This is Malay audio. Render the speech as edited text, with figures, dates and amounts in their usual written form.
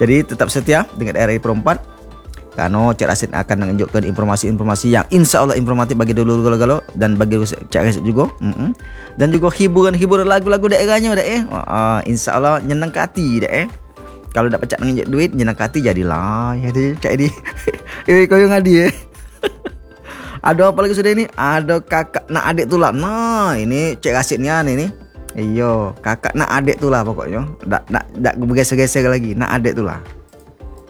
Jadi tetap setia dengan RRI Pro 4. Karena Cik Rasid akan menunjukkan informasi-informasi yang insya Allah informatif bagi dulu galau-galau dan bagi Cik Rasid juga. Dan juga hiburan lagu-lagu daerahnya insya Allah nyenang ke hati Kalau dak pecah dengan duit nyenang ke hati jadilah ya dia Cik Edi. Kau yang ngadi Ada apa lagi sudah ini? Ada kakak nak adik tu lah. Nah ini Cik Rasidnya nih. Iyo kakak nak adik tu lah pokoknya. Dak bergeser-geser lagi. Nak adik tu lah.